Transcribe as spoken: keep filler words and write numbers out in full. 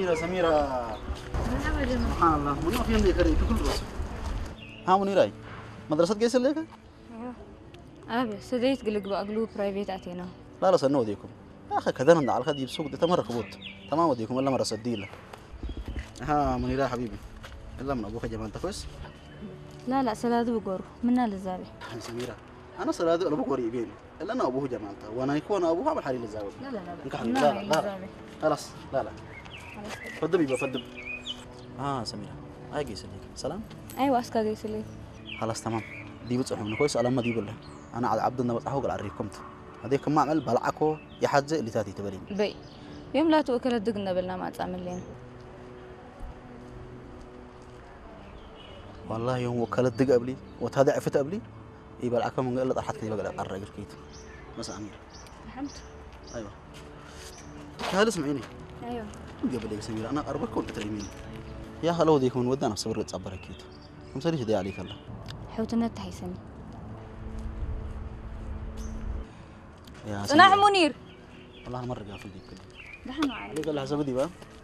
سميرة سميرة سبحان الله منو في عندي كريم كل رأس ها منيراي مدرسة جيس اللي كا ايوه ابي سديت قلق بقلو برايفيت اتينا لا لا سنو ديكم يا اخي كذا نندع على خدي بسوق ده تمر كبوت تمام وديكم ولا مرة سديله ها منيرة حبيبي إلا من أبوك جماعة كويس لا لا سلاد بقور منا للزابي سميرة أنا سلاد أنا بقور يبين إلا أنا أبوه جماعة وأنا يكون أبوها من حري للزاوية لا لا لا لا لا لا خلاص لا لا فدب يبقى فدب اه سميرة هاي جيس ليك سلام ايوه اسكا جيس لي خلاص تمام دي بتصحوا من كويس على ما دي بالله انا عبد الله بصحوا قال عريكمت هذيك ما عمل بلعكو يحجز اللي تاتي تبلين بي يوم لا توكل دقنا بلنا ما تعمل لنا والله يوم وكلت دق قبلي وتهدى عفت قبلي يبقى العكم من قال طرحت لي بقى الرجل كيت بس امير فهمت ايوه هذا اسمعيني ايوه قبل يا سميرة انا قربك كنت تريمين يا هلو ديك من ودنا نفس ورد صبر اكيد كم سريش دي عليك الله حوتنا تحيسني يا صناع منير والله انا مره قافل ديك دحنا عليك قال لها حسب دي بقى